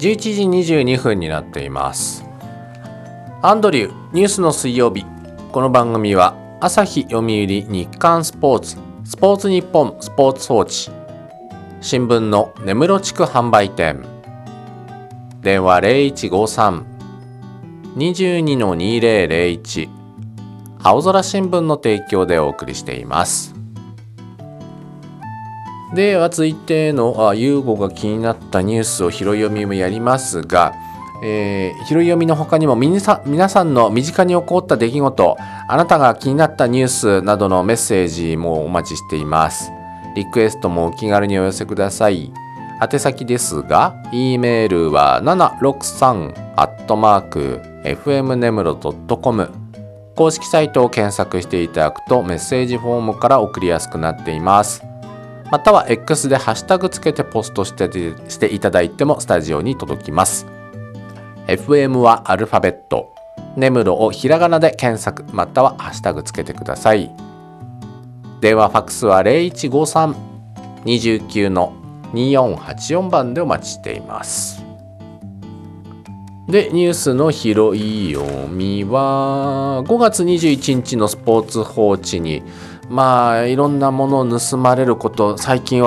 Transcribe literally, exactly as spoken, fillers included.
じゅういちじにじゅうにふんになっています。アンドリューニュースの水曜日。この番組は朝日、読売、日刊スポーツ、スポーツニッポン、スポーツ報知、新聞の根室地区販売店、電話 ゼロいちごさん にじゅうに にぜろぜろいち、青空新聞の提供でお送りしています。では続いてのあユーゴが気になったニュースを拾い読みもやりますが、えー、拾い読みの他にも皆さん、皆さんの身近に起こった出来事、あなたが気になったニュースなどのメッセージもお待ちしています。リクエストもお気軽にお寄せください。宛先ですが、E メールはななろくさんアットマークエフエムネムロドットコム、公式サイトを検索していただくとメッセージフォームから送りやすくなっています。または X でハッシュタグつけてポストしてしていただいてもスタジオに届きます。 エフエム はアルファベット、ネムロをひらがなで検索、またはハッシュタグつけてください。電話ファックスは ゼロいちごさん にじゅうきゅう によんはちよん 番でお待ちしています。で、ニュースの拾い読みはごがつにじゅういちにちのスポーツ報知に、まあいろんなものを盗まれること、最近は